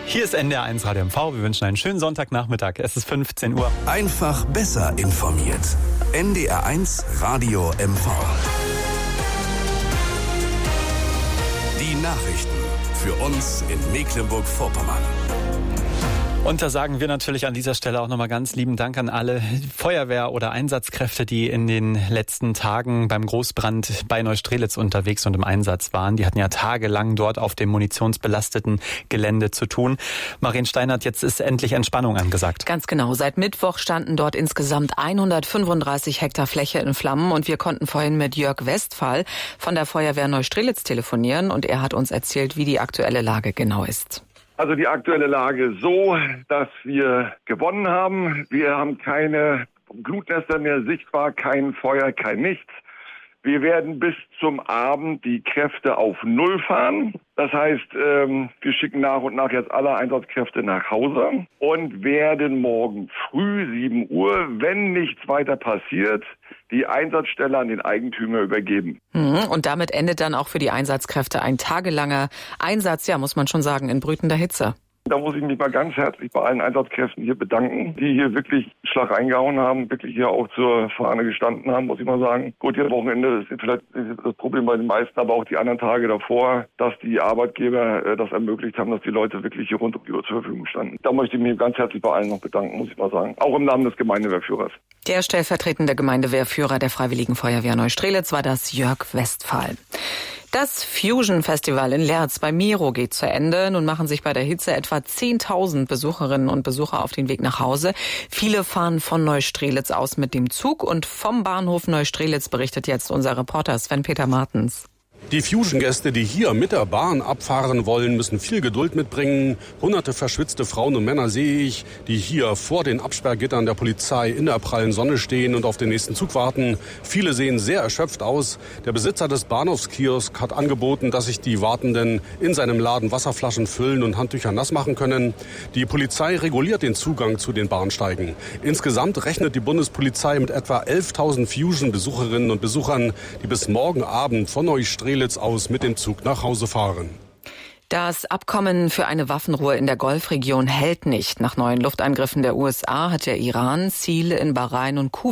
Hier ist NDR1 Radio MV. Wir wünschen einen schönen Sonntagnachmittag. Es ist 15 Uhr. Einfach besser informiert. NDR1 Radio MV. Die Nachrichten für uns in Mecklenburg-Vorpommern. Und da sagen wir natürlich an dieser Stelle auch nochmal ganz lieben Dank an alle Feuerwehr- oder Einsatzkräfte, die in den letzten Tagen beim Großbrand bei Neustrelitz unterwegs und im Einsatz waren. Die hatten ja tagelang dort auf dem munitionsbelasteten Gelände zu tun. Marien Steinert, jetzt ist endlich Entspannung angesagt. Ganz genau. Seit Mittwoch standen dort insgesamt 135 Hektar Fläche in Flammen und wir konnten vorhin mit Jörg Westphal von der Feuerwehr Neustrelitz telefonieren und er hat uns erzählt, wie die aktuelle Lage genau ist. Also die aktuelle Lage so, dass wir gewonnen haben. Wir haben keine Glutnester mehr sichtbar, kein Feuer, kein nichts. Wir werden bis zum Abend die Kräfte auf Null fahren. Das heißt, wir schicken nach und nach jetzt alle Einsatzkräfte nach Hause und werden morgen früh 7 Uhr, wenn nichts weiter passiert, die Einsatzstelle an den Eigentümer übergeben. Und damit endet dann auch für die Einsatzkräfte ein tagelanger Einsatz, ja, muss man schon sagen, in brütender Hitze. Da muss ich mich mal ganz herzlich bei allen Einsatzkräften hier bedanken, die hier wirklich Schlag eingehauen haben, wirklich hier auch zur Fahne gestanden haben, muss ich mal sagen. Gut, jetzt Wochenende ist vielleicht das Problem bei den meisten, aber auch die anderen Tage davor, dass die Arbeitgeber das ermöglicht haben, dass die Leute wirklich hier rund um die Uhr zur Verfügung standen. Da möchte ich mich ganz herzlich bei allen noch bedanken, muss ich mal sagen. Auch im Namen des Gemeindewehrführers. Der stellvertretende Gemeindewehrführer der Freiwilligen Feuerwehr Neustrelitz war das Jörg Westphal. Das Fusion Festival in Lerz bei Miro geht zu Ende. Nun machen sich bei der Hitze etwa 10.000 Besucherinnen und Besucher auf den Weg nach Hause. Viele fahren von Neustrelitz aus mit dem Zug und vom Bahnhof Neustrelitz berichtet jetzt unser Reporter Sven-Peter Martens. Die Fusion-Gäste, die hier mit der Bahn abfahren wollen, müssen viel Geduld mitbringen. Hunderte verschwitzte Frauen und Männer sehe ich, die hier vor den Absperrgittern der Polizei in der prallen Sonne stehen und auf den nächsten Zug warten. Viele sehen sehr erschöpft aus. Der Besitzer des Bahnhofskiosks hat angeboten, dass sich die Wartenden in seinem Laden Wasserflaschen füllen und Handtücher nass machen können. Die Polizei reguliert den Zugang zu den Bahnsteigen. Insgesamt rechnet die Bundespolizei mit etwa 11.000 Fusion-Besucherinnen und Besuchern, die bis morgen Abend von Neustrelitz aus mit dem Zug nach Hause fahren. Das Abkommen für eine Waffenruhe in der Golfregion hält nicht. Nach neuen Luftangriffen der USA hat der Iran Ziele in Bahrain und Kuwait